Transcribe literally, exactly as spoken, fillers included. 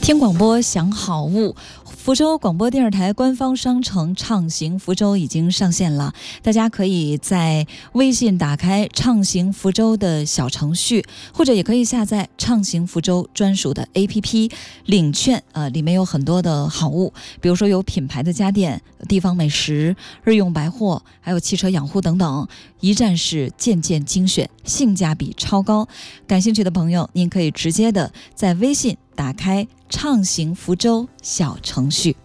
听广播享好物，福州广播电视台官方商城畅行福州已经上线了，大家可以在微信打开畅行福州的小程序，或者也可以下载畅行福州专属的 A P P 领券，呃，里面有很多的好物，比如说有品牌的家电、地方美食、日用百货，还有汽车养护等等，一站式件件精选，性价比超高。感兴趣的朋友，您可以直接的在微信打开畅行福州小程序。